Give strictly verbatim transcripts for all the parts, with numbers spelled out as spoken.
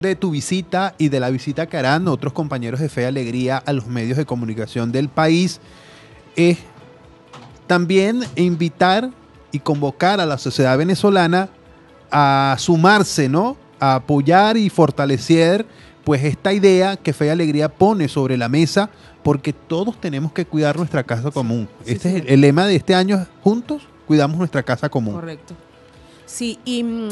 de tu visita y de la visita que harán otros compañeros de Fe y Alegría a los medios de comunicación del país, es también invitar y convocar a la sociedad venezolana a sumarse, ¿no? A apoyar y fortalecer pues esta idea que Fe y Alegría pone sobre la mesa, porque todos tenemos que cuidar nuestra casa común. Sí, Este sí. es el, el lema de este año: juntos cuidamos nuestra casa común. Correcto. Sí, y mm,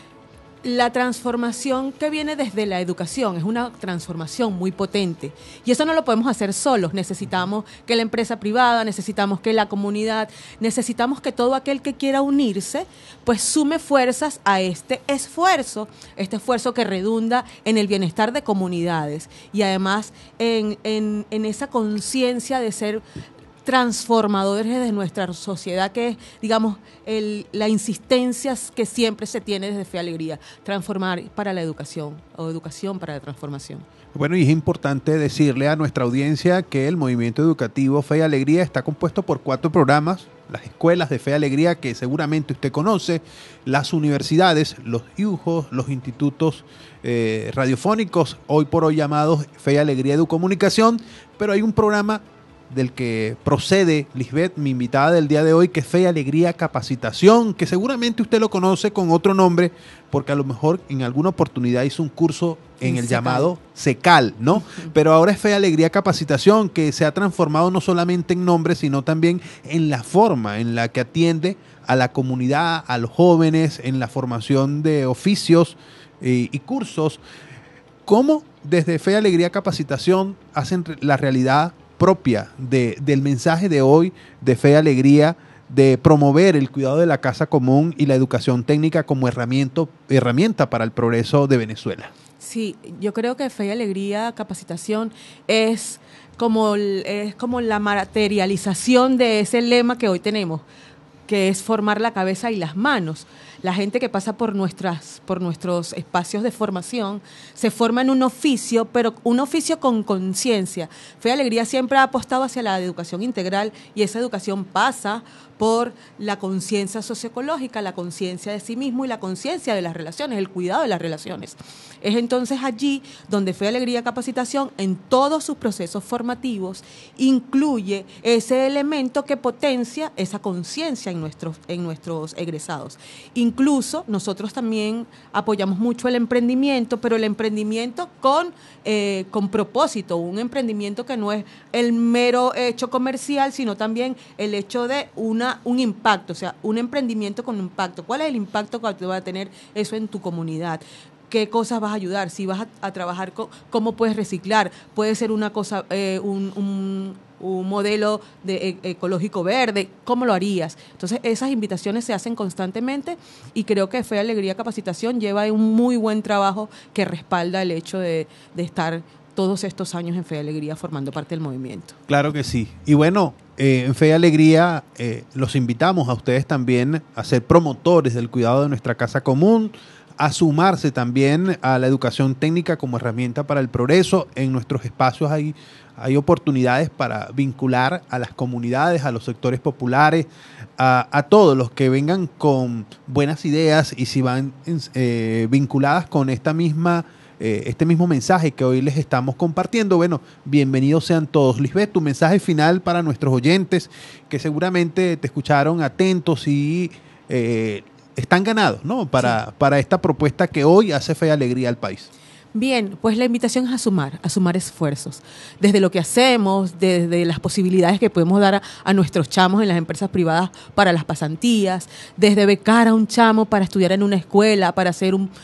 la transformación que viene desde la educación es una transformación muy potente. Y eso no lo podemos hacer solos. Necesitamos que la empresa privada, necesitamos que la comunidad, necesitamos que todo aquel que quiera unirse, pues sume fuerzas a este esfuerzo, este esfuerzo que redunda en el bienestar de comunidades y además en, en, en esa conciencia de ser transformadores de nuestra sociedad, que es, digamos, el, la insistencia que siempre se tiene desde Fe y Alegría, transformar para la educación o educación para la transformación. Bueno, y es importante decirle a nuestra audiencia que el movimiento educativo Fe y Alegría está compuesto por cuatro programas: las escuelas de Fe y Alegría, que seguramente usted conoce, las universidades, los I U J O, los institutos eh, radiofónicos, hoy por hoy llamados Fe y Alegría Educomunicación, pero hay un programa del que procede Lisbeth, mi invitada del día de hoy, que es Fe y Alegría Capacitación, que seguramente usted lo conoce con otro nombre, porque a lo mejor en alguna oportunidad hizo un curso en el Secal. llamado Secal, ¿no? Uh-huh. Pero ahora es Fe y Alegría Capacitación, que se ha transformado no solamente en nombre, sino también en la forma en la que atiende a la comunidad, a los jóvenes, en la formación de oficios eh, y cursos. ¿Cómo desde Fe y Alegría Capacitación hacen la realidad propia de, del mensaje de hoy de Fe y Alegría, de promover el cuidado de la casa común y la educación técnica como herramienta, herramienta para el progreso de Venezuela? Sí, yo creo que Fe y Alegría Capacitación es como, es como la materialización de ese lema que hoy tenemos, que es formar la cabeza y las manos. La gente que pasa por nuestras, por nuestros espacios de formación se forma en un oficio, pero un oficio con conciencia. Fe y Alegría siempre ha apostado hacia la educación integral, y esa educación pasa por la conciencia socioecológica, la conciencia de sí mismo y la conciencia de las relaciones, el cuidado de las relaciones. Es entonces allí donde Fe y Alegría Capacitación, en todos sus procesos formativos, incluye ese elemento que potencia esa conciencia en nuestros, en nuestros egresados. Incluso nosotros también apoyamos mucho el emprendimiento, pero el emprendimiento con, eh, con propósito, un emprendimiento que no es el mero hecho comercial, sino también el hecho de una un impacto, o sea, un emprendimiento con impacto. ¿Cuál es el impacto que va a tener eso en tu comunidad? ¿Qué cosas vas a ayudar? Si vas a, a trabajar, con, ¿cómo puedes reciclar? Puede ser una cosa, eh, un, un, un modelo de, e, ecológico verde. ¿Cómo lo harías? Entonces, esas invitaciones se hacen constantemente, y creo que Fe y Alegría Capacitación lleva un muy buen trabajo que respalda el hecho de, de estar todos estos años en Fe y Alegría formando parte del movimiento. Claro que sí. Y bueno, eh, en Fe y Alegría eh, los invitamos a ustedes también a ser promotores del cuidado de nuestra casa común, a sumarse también a la educación técnica como herramienta para el progreso. En nuestros espacios hay, hay oportunidades para vincular a las comunidades, a los sectores populares, a, a todos los que vengan con buenas ideas, y si van eh, vinculadas con esta misma Eh, este mismo mensaje que hoy les estamos compartiendo, bueno, bienvenidos sean todos. Lisbeth, tu mensaje final para nuestros oyentes que seguramente te escucharon atentos y eh, están ganados, ¿no? Para, sí. para esta propuesta que hoy hace Fe y Alegría al país. Bien, pues la invitación es a sumar, a sumar esfuerzos, desde lo que hacemos, desde las posibilidades que podemos dar a, a nuestros chamos en las empresas privadas para las pasantías, desde becar a un chamo para estudiar en una escuela, para hacer un,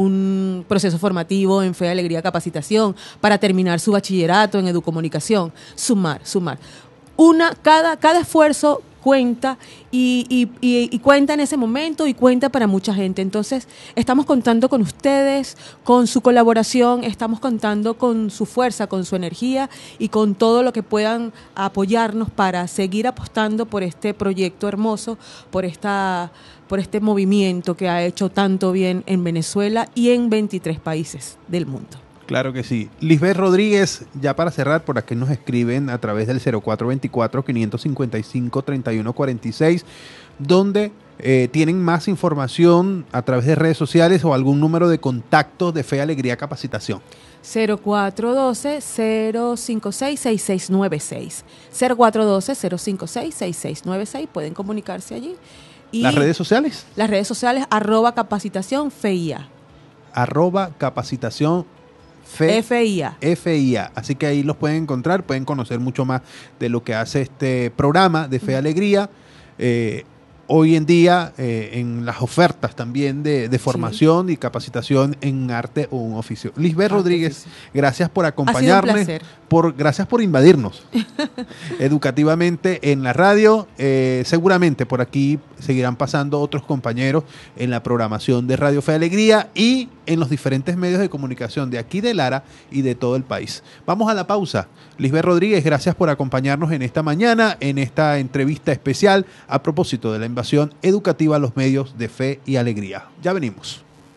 un proceso formativo en Fe y Alegría Capacitación, para terminar su bachillerato en educomunicación. Sumar, sumar. Una, cada, cada esfuerzo cuenta y, y, y, y cuenta en ese momento y cuenta para mucha gente. Entonces, estamos contando con ustedes, con su colaboración, estamos contando con su fuerza, con su energía y con todo lo que puedan apoyarnos para seguir apostando por este proyecto hermoso, por esta, por este movimiento que ha hecho tanto bien en Venezuela y en veintitrés países del mundo. Claro que sí. Lisbeth Rodríguez, ya para cerrar, por aquí nos escriben a través del cero cuatro veinticuatro, quinientos cincuenta y cinco, treinta y uno cuarenta y seis, donde eh, tienen más información a través de redes sociales o algún número de contacto de Fe y Alegría Capacitación. cero cuatro uno dos, cero cinco seis, seis seis nueve seis. cero cuatro uno dos, cero cinco seis, seis seis nueve seis. Pueden comunicarse allí. Y ¿Las redes sociales? Las redes sociales, arroba capacitación F I A. Arroba capacitación Fe, F I A. F I A. Así que ahí los pueden encontrar, pueden conocer mucho más de lo que hace este programa de Fe y Alegría. Eh, Hoy en día, eh, en las ofertas también de, de formación sí. y capacitación en arte o un oficio. Lisbeth arte Rodríguez, oficio. Gracias por acompañarnos, por, gracias por invadirnos educativamente en la radio. Eh, seguramente por aquí seguirán pasando otros compañeros en la programación de Radio Fe y Alegría y en los diferentes medios de comunicación de aquí de Lara y de todo el país. Vamos a la pausa. Lisbeth Rodríguez, gracias por acompañarnos en esta mañana, en esta entrevista especial a propósito de la invasión educativa a los medios de Fe y Alegría. Ya venimos.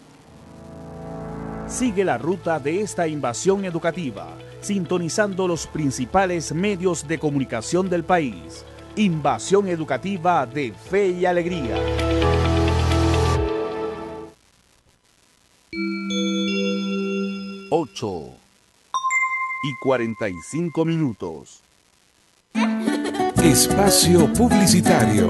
Sigue la ruta de esta invasión educativa, sintonizando los principales medios de comunicación del país. Invasión educativa de Fe y Alegría. Ocho y cuarenta y cinco minutos. Espacio publicitario.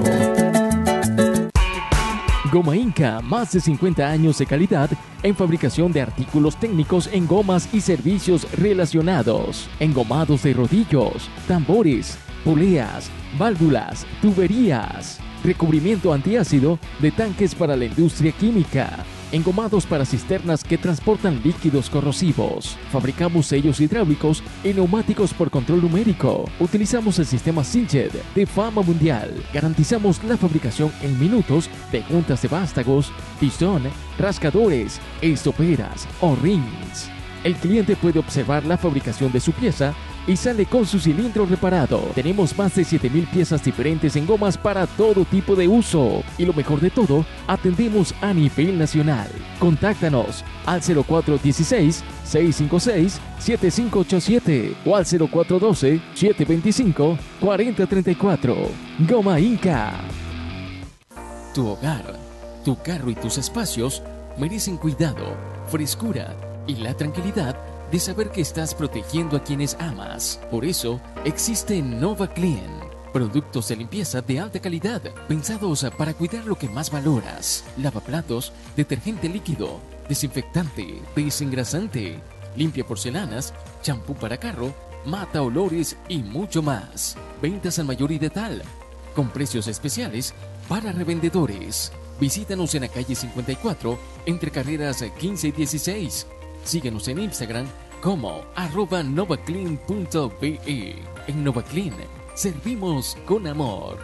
Goma Inca, más de cincuenta años de calidad en fabricación de artículos técnicos en gomas y servicios relacionados, engomados de rodillos, tambores, poleas, válvulas, tuberías, recubrimiento antiácido de tanques para la industria química, engomados para cisternas que transportan líquidos corrosivos. Fabricamos sellos hidráulicos y neumáticos por control numérico. Utilizamos el sistema Siljet de fama mundial. Garantizamos la fabricación en minutos de juntas de vástagos, pistón, rascadores, estoperas o rings. El cliente puede observar la fabricación de su pieza y sale con su cilindro reparado. Tenemos más de siete mil piezas diferentes en gomas para todo tipo de uso. Y lo mejor de todo, atendemos a nivel nacional. Contáctanos al cero cuatro uno seis, seis cinco seis, siete cinco ocho siete o al cero cuatro uno dos, siete dos cinco, cuatro cero tres cuatro. Goma Inca. Tu hogar, tu carro y tus espacios merecen cuidado, frescura y la tranquilidad de saber que estás protegiendo a quienes amas. Por eso existe Nova Clean, productos de limpieza de alta calidad, pensados para cuidar lo que más valoras: lavaplatos, detergente líquido, desinfectante, desengrasante, limpia porcelanas, champú para carro, mata olores y mucho más. Ventas al mayor y de tal, con precios especiales para revendedores. Visítanos en la calle cincuenta y cuatro, entre carreras quince y dieciséis. Síguenos en Instagram como arroba novaclean punto be. En Novaclean servimos con amor.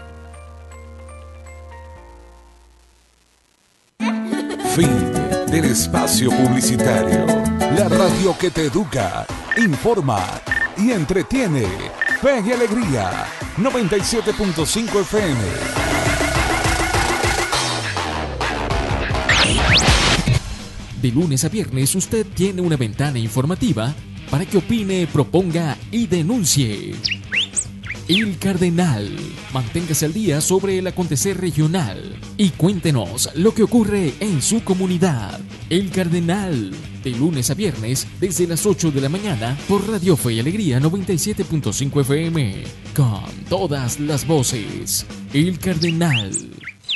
Fin del espacio publicitario. La radio que te educa, informa y entretiene. Fe y Alegría, noventa y siete punto cinco F M. De lunes a viernes usted tiene una ventana informativa para que opine, proponga y denuncie. El Cardenal. Manténgase al día sobre el acontecer regional y cuéntenos lo que ocurre en su comunidad. El Cardenal. De lunes a viernes desde las ocho de la mañana por Radio Fe y Alegría noventa y siete punto cinco F M. Con todas las voces. El Cardenal.